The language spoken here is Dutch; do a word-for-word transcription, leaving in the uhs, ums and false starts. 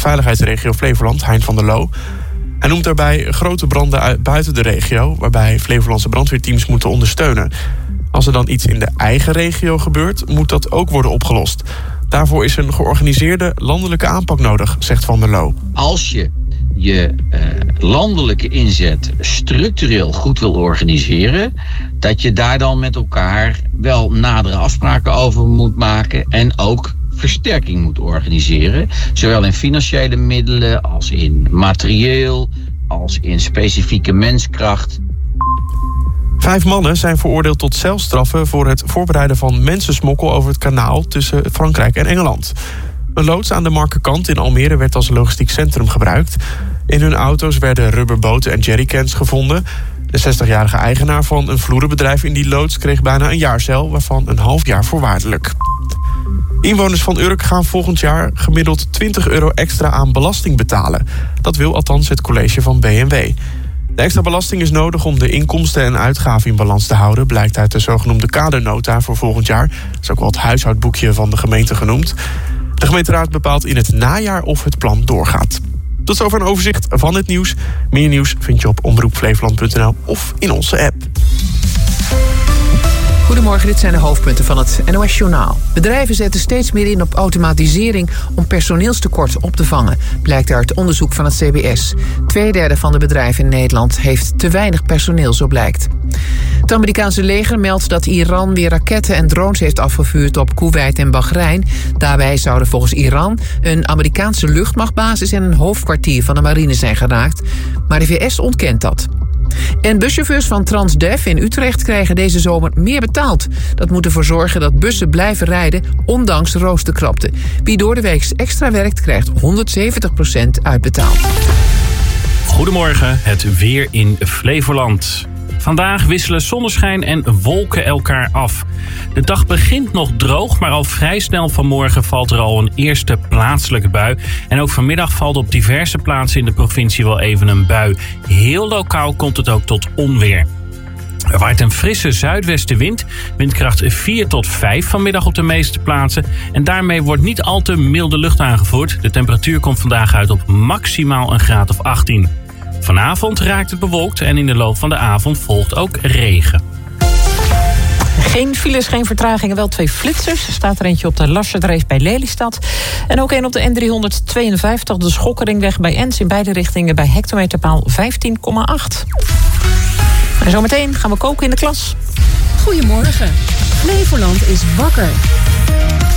veiligheidsregio Flevoland, Hein van der Loo. Hij noemt daarbij grote branden buiten de regio, waarbij Flevolandse brandweerteams moeten ondersteunen. Als er dan iets in de eigen regio gebeurt, moet dat ook worden opgelost. Daarvoor is een georganiseerde landelijke aanpak nodig, zegt Van der Loo. Als je je uh, landelijke inzet structureel goed wil organiseren, dat je daar dan met elkaar wel nadere afspraken over moet maken en ook versterking moet organiseren. Zowel in financiële middelen als in materieel, als in specifieke menskracht. Vijf mannen zijn veroordeeld tot celstraffen voor het voorbereiden van mensensmokkel over het kanaal tussen Frankrijk en Engeland. Een loods aan de Markerkant in Almere werd als logistiek centrum gebruikt. In hun auto's werden rubberboten en jerrycans gevonden. De zestigjarige eigenaar van een vloerenbedrijf in die loods kreeg bijna een jaar cel, waarvan een half jaar voorwaardelijk. Inwoners van Urk gaan volgend jaar gemiddeld twintig euro extra aan belasting betalen. Dat wil althans het college van B N W. De extra belasting is nodig om de inkomsten en uitgaven in balans te houden, blijkt uit de zogenoemde kadernota voor volgend jaar. Dat is ook wel het huishoudboekje van de gemeente genoemd. De gemeenteraad bepaalt in het najaar of het plan doorgaat. Tot zover een overzicht van het nieuws. Meer nieuws vind je op omroep flevoland punt n l of in onze app. Goedemorgen, dit zijn de hoofdpunten van het N O S-journaal. Bedrijven zetten steeds meer in op automatisering om personeelstekort op te vangen, blijkt uit onderzoek van het C B S. Tweederde van de bedrijven in Nederland heeft te weinig personeel, zo blijkt. Het Amerikaanse leger meldt dat Iran weer raketten en drones heeft afgevuurd op Koeweit en Bahrein. Daarbij zouden volgens Iran een Amerikaanse luchtmachtbasis en een hoofdkwartier van de marine zijn geraakt. Maar de V S ontkent dat. En buschauffeurs van Transdev in Utrecht krijgen deze zomer meer betaald. Dat moet ervoor zorgen dat bussen blijven rijden, ondanks de roosterkrapte. Wie door de week extra werkt, krijgt honderdzeventig procent uitbetaald. Goedemorgen, het weer in Flevoland. Vandaag wisselen zonneschijn en wolken elkaar af. De dag begint nog droog, maar al vrij snel vanmorgen valt er al een eerste plaatselijke bui. En ook vanmiddag valt op diverse plaatsen in de provincie wel even een bui. Heel lokaal komt het ook tot onweer. Er waait een frisse zuidwestenwind, windkracht vier tot vijf vanmiddag op de meeste plaatsen. En daarmee wordt niet al te milde lucht aangevoerd. De temperatuur komt vandaag uit op maximaal een graad of achttien. Vanavond raakt het bewolkt en in de loop van de avond volgt ook regen. Geen files, geen vertragingen, wel twee flitsers. Er staat er eentje op de Lassertreef bij Lelystad. En ook een op de N driehonderdtweeënvijftig, de Schokkeringweg bij Ens. In beide richtingen bij hectometerpaal vijftien komma acht. En zometeen gaan we koken in de klas. Goedemorgen. Flevoland is wakker.